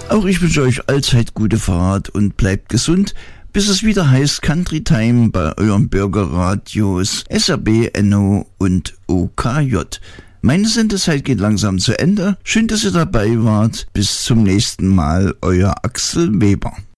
Auch ich wünsche euch allzeit gute Fahrt und bleibt gesund, bis es wieder heißt Country Time bei euren Bürgerradios SRB, NO und OKJ. Meine Sendezeit geht langsam zu Ende. Schön, dass ihr dabei wart. Bis zum nächsten Mal, euer Axel Weber.